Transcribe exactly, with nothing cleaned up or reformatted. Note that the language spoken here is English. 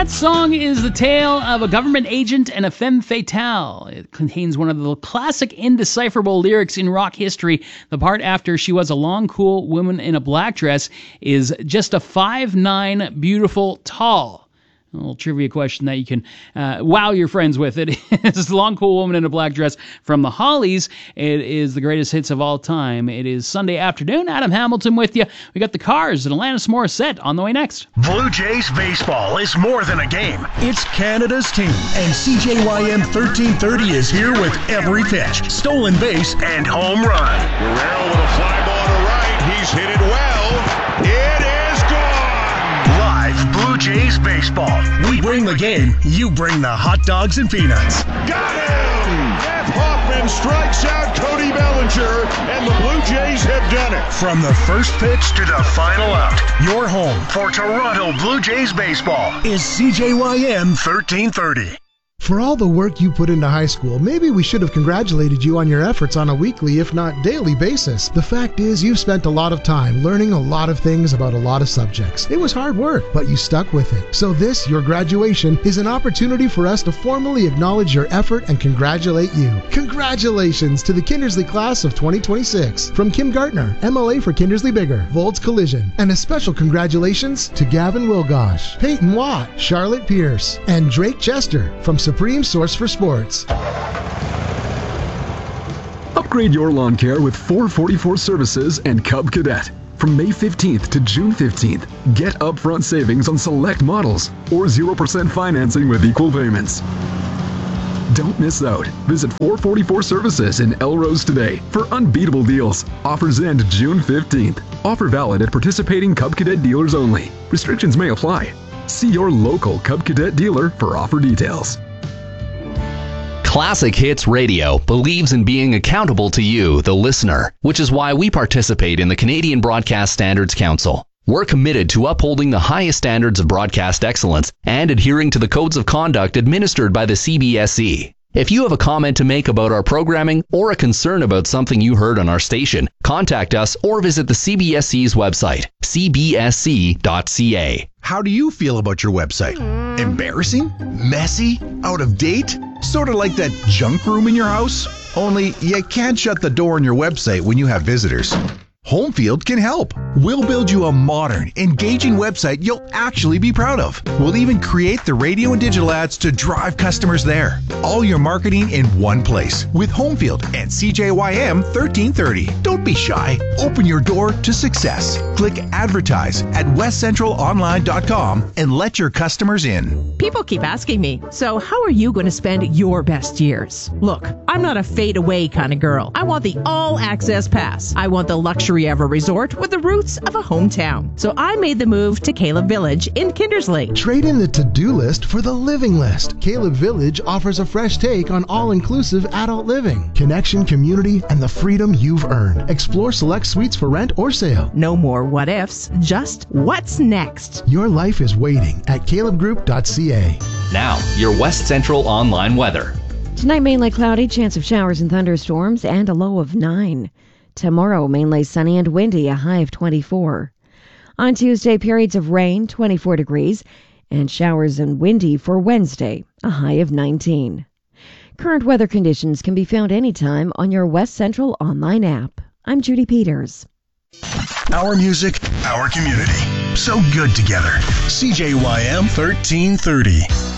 That song is the tale of a government agent and a femme fatale. It contains one of the classic indecipherable lyrics in rock history. The part after "she was a long, cool woman in a black dress" is just a five nine, beautiful, tall. A little trivia question that you can uh, wow your friends with. It is the Long Cool Woman in a Black Dress from the Hollies. It is the greatest hits of all time. It is Sunday afternoon. Adam Hamilton with you. We got the Cars and Alanis Morissette on the way next. Blue Jays baseball is more than a game. It's Canada's team. And C J Y M thirteen thirty is here with every pitch, stolen base, and home run. Guerrero with a fly ball to right. He's hit it well. It is gone. Live Blue Jays baseball. We bring the game. You bring the hot dogs and peanuts. Got him! Jeff Hoffman strikes out Cody Bellinger, and the Blue Jays have done it. From the first pitch to the final out, your home for Toronto Blue Jays baseball is C J Y M thirteen thirty. For all the work you put into high school, maybe we should have congratulated you on your efforts on a weekly, if not daily basis. The fact is, you've spent a lot of time learning a lot of things about a lot of subjects. It was hard work, but you stuck with it. So this, your graduation, is an opportunity for us to formally acknowledge your effort and congratulate you. Congratulations to the Kindersley class of twenty twenty-six. From Kim Gartner, M L A for Kindersley Bigger, Volts Collision. And a special congratulations to Gavin Wilgosh, Peyton Watt, Charlotte Pierce, and Drake Chester from Supreme Source for Sports. Upgrade your lawn care with four forty-four Services and Cub Cadet. From May fifteenth to June fifteenth, get upfront savings on select models or zero percent financing with equal payments. Don't miss out. Visit four forty-four Services in Elrose today for unbeatable deals. Offers end June fifteenth. Offer valid at participating Cub Cadet dealers only. Restrictions may apply. See your local Cub Cadet dealer for offer details. Classic Hits Radio believes in being accountable to you, the listener, which is why we participate in the Canadian Broadcast Standards Council. We're committed to upholding the highest standards of broadcast excellence and adhering to the codes of conduct administered by the C B S E. If you have a comment to make about our programming or a concern about something you heard on our station, contact us or visit the C B S E's website, c b s c dot c a. How do you feel about your website? Embarrassing? Messy? Out of date? Sort of like that junk room in your house? Only you can't shut the door on your website when you have visitors. Homefield can help. We'll build you a modern, engaging website you'll actually be proud of. We'll even create the radio and digital ads to drive customers there. All your marketing in one place with Homefield and C J Y M thirteen thirty. Don't be shy. Open your door to success. Click advertise at west central online dot com and let your customers in. People keep asking me, so how are you going to spend your best years? Look, I'm not a fade away kind of girl. I want the all access pass. I want the luxury of a resort with the roots of a hometown. So I made the move to Caleb Village in Kindersley. Trade in the to-do list for the living list. Caleb Village offers a fresh take on all-inclusive adult living, connection, community, and the freedom you've earned. Explore select suites for rent or sale. No more what ifs, just what's next. Your life is waiting at caleb group dot c a. Now, your West Central online weather. Tonight, mainly cloudy, chance of showers and thunderstorms, and a low of nine. Tomorrow, mainly sunny and windy, a high of twenty-four. On Tuesday, periods of rain, twenty-four degrees, and showers and windy for Wednesday, a high of nineteen. Current weather conditions can be found anytime on your West Central online app. I'm Judy Peters. Our music, our community. So good together. C J Y M thirteen thirty.